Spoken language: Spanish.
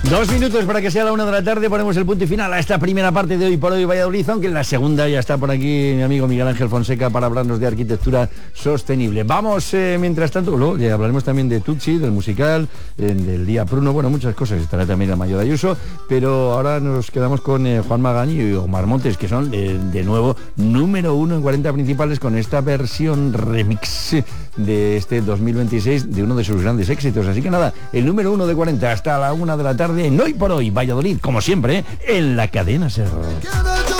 2 minutos para que sea la 1 de la tarde, ponemos el punto y final a esta primera parte de Hoy por Hoy Valladolid, aunque en la segunda ya está por aquí mi amigo Miguel Ángel Fonseca para hablarnos de arquitectura sostenible. Vamos, mientras tanto, luego ya hablaremos también de Tutsi, del musical, del Día Pruno, bueno, muchas cosas, estará también la Mayor Ayuso, pero ahora nos quedamos con Juan Magán y Omar Montes, que son de nuevo número 1 en 40 principales con esta versión remix de este 2026 de uno de sus grandes éxitos. Así que nada, el número 1 de 40 hasta la 1 de la tarde en Hoy por Hoy Valladolid, como siempre, en la cadena SER.